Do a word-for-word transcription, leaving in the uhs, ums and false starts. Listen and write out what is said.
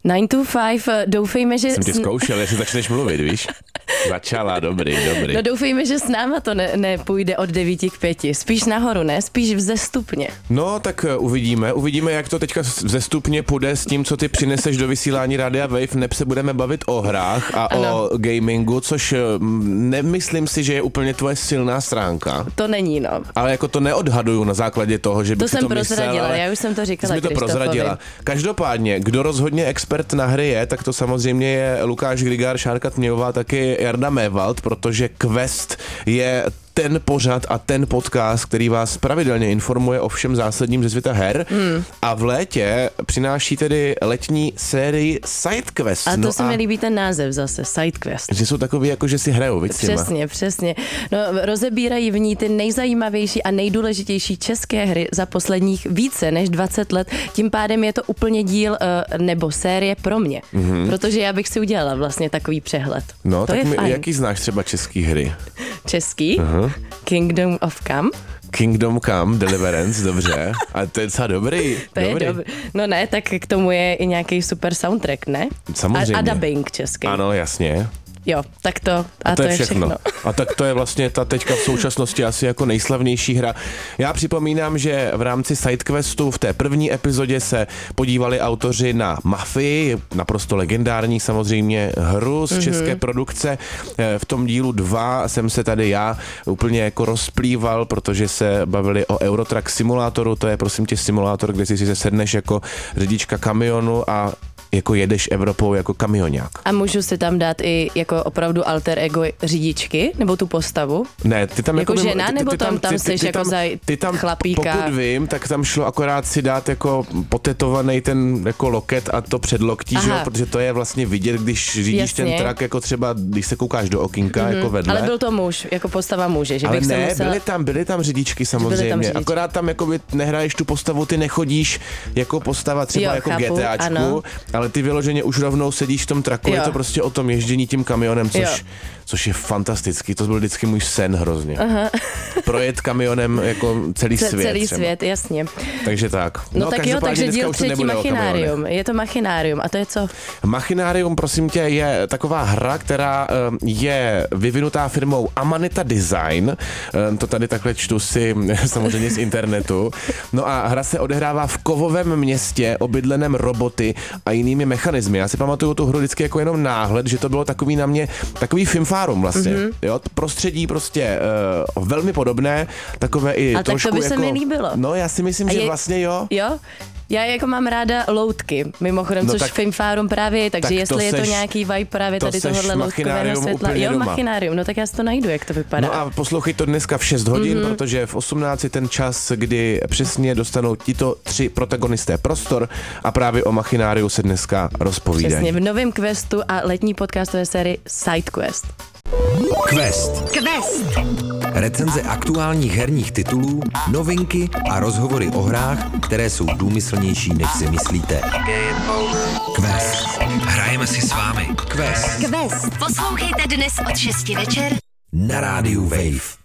nine to five, doufejme, že... Jsem tě zkoušel, jestli začneš mluvit, víš? Začala, dobrý, dobrý. No doufejme, že s náma to ne, nepůjde od devíti k pěti. Spíš nahoru, ne? Spíš vzestupně. No, tak uvidíme. Uvidíme, jak to teďka vzestupně půjde s tím, co ty přineseš do vysílání Rádia Wave. Neb se budeme bavit o hrách a ano. o gamingu, což nemyslím si, že je úplně tvoje silná stránka. To není, no. Ale jako to neodhaduju na základě toho, že bych to si to myslel. To jsem prozradila, já už jsem to říkala Jsi mi to prozradila. Každopádně, kdo rozhodně expert na hry je, tak to samozřejmě je Lukáš Grigár, Šárka Tmějová, taky Jarda Mévald, protože Quest je ten pořad a ten podcast, který vás pravidelně informuje o všem zásadním ze světa her. Hmm. A v létě přináší tedy letní sérii SideQuest. A to no se a... mi líbí ten název zase, SideQuest. Že jsou takový, jako že si hrajou, víc Přesně, přesně. No, rozebírají v ní ty nejzajímavější a nejdůležitější české hry za posledních více než dvacet let. Tím pádem je to úplně díl uh, nebo série pro mě. Mm-hmm. Protože já bych si udělala vlastně takový přehled. No, to tak je my, fajn. jaký znáš třeba český hry? Český? Uh-huh. Kingdom of Come. Kingdom Come, Deliverance, dobře. A to je docela dobrý. To dobrý. je dobrý. No ne, tak k tomu je i nějaký super soundtrack, ne? Samozřejmě. A, a dubbing český. Ano, jasně. Jo, tak to. A, a to, to je všechno. všechno. A tak to je vlastně ta teďka v současnosti asi jako nejslavnější hra. Já připomínám, že v rámci SideQuestu v té první epizodě se podívali autoři na Mafii, naprosto legendární samozřejmě hru z mm-hmm. české produkce. V tom dílu dva jsem se tady já úplně jako rozplýval, protože se bavili o Eurotrack simulátoru, to je prosím tě simulátor, kde si se sedneš jako řidička kamionu a jako jedeš Evropou jako kamionák. A můžu si tam dát i jako opravdu alter ego řidičky, nebo tu postavu? Ne, ty tam jako, jako žena, ty, ty, nebo ty tam, tam ty, jsi ty, jako za ty tam, chlapíka? Pokud vím, tak tam šlo akorát si dát jako potetovaný ten jako loket a to předloktí, že jo, protože to je vlastně vidět, když řídíš Jasně. ten trak, jako třeba, když se koukáš do okýnka, mm-hmm. jako vedle. Ale byl to muž, jako postava muže, že ale bych ne, se musela... byly tam, byly tam řidičky samozřejmě, tam řidičky. Akorát tam jako by nehraješ tu postavu, ty nechodíš jako postava třeba jo, jako chápu, GTAčku, ano. ale ty vyloženě už rovnou sedíš v tom traku, jo. Je to prostě o tom ježdění tím kamionem, což, což je fantastický, to byl vždycky můj sen hrozně. Aha. Projet kamionem jako celý C- svět. Celý třeba. svět, jasně. Takže tak. No, no tak jo, takže díl třetí Machinárium. Machinárium. Je to Machinárium. A to je co? Machinárium, prosím tě, je taková hra, která je vyvinutá firmou Amanita Design. To tady takhle čtu si samozřejmě z internetu. No a hra se odehrává v kovovém městě, obydleném roboty a jinými mechanismy. Já si pamatuju tu hru vždycky jako jenom náhled, že to bylo takový na mě, takový filmfárum vlastně. Mm-hmm. Jo, prostředí prostě uh, velmi podobné, takové i a trošku tak to by jako... se mi líbilo. No, já si myslím, a že je... vlastně jo. Jo? Já jako mám ráda loutky, mimochodem, no což tak, Filmfárum právě je, takže tak jestli to je to seš, nějaký vibe právě to tady tohohle loutkového světla. Jo, doma. Machinárium, no tak já si to najdu, jak to vypadá. No a poslouchej to dneska v šest hodin, mm-hmm. protože v osmnáct je ten čas, kdy přesně dostanou tito tři protagonisté prostor a právě o Machináriu se dneska rozpovídají. Přesně, v novém questu a letní podcastové sérii SideQuest. Quest. Quest. Recenze aktuálních herních titulů, novinky a rozhovory o hrách, které jsou důmyslnější, než si myslíte. Quest. Hrajeme si s vámi. Quest. Quest. Poslouchejte dnes od šesti večer na rádiu Wave.